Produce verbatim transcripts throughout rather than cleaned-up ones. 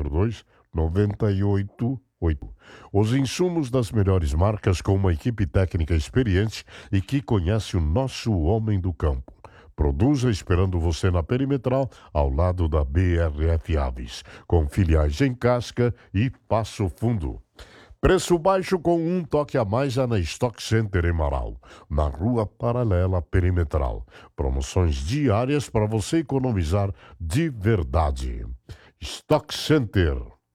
dois, nove oito oito. Os insumos das melhores marcas com uma equipe técnica experiente e que conhece o nosso homem do campo. Produza esperando você na Perimetral, ao lado da B R F Aves, com filiais em Casca e Passo Fundo. Preço baixo com um toque a mais já na Stock Center em Marau, na Rua Paralela Perimetral. Promoções diárias para você economizar de verdade. Stock Center.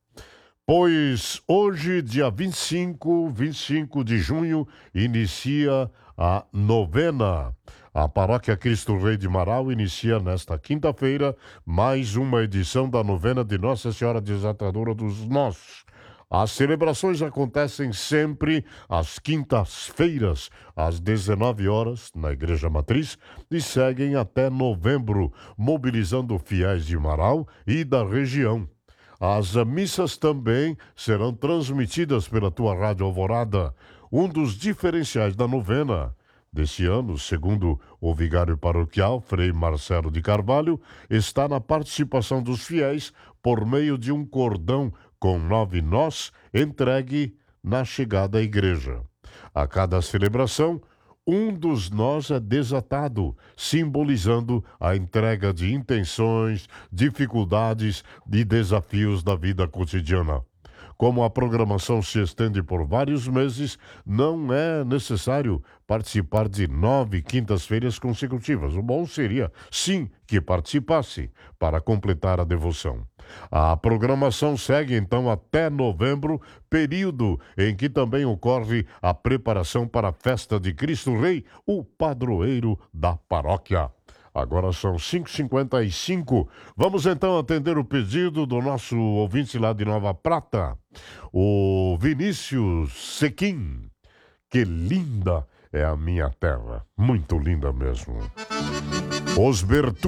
Pois hoje, dia vinte e cinco, vinte e cinco de junho, inicia a novena. A Paróquia Cristo Rei de Marau inicia nesta quinta-feira mais uma edição da novena de Nossa Senhora Desatadora dos Nós. As celebrações acontecem sempre às quintas-feiras, às dezenove horas, na Igreja Matriz, e seguem até novembro, mobilizando fiéis de Marau e da região. As missas também serão transmitidas pela tua Rádio Alvorada. Um dos diferenciais da novena deste ano, segundo o vigário paroquial, Frei Marcelo de Carvalho, está na participação dos fiéis por meio de um cordão com nove nós entregue na chegada à igreja. A cada celebração, um dos nós é desatado, simbolizando a entrega de intenções, dificuldades e desafios da vida cotidiana. Como a programação se estende por vários meses, não é necessário participar de nove quintas-feiras consecutivas. O bom seria, sim, que participasse para completar a devoção. A programação segue, então, até novembro, período em que também ocorre a preparação para a festa de Cristo Rei, o padroeiro da paróquia. Agora são cinco e cinquenta e cinco. Vamos então atender o pedido do nosso ouvinte lá de Nova Prata, o Vinícius Sequim. Que linda é a minha terra. Muito linda mesmo. Os Bertu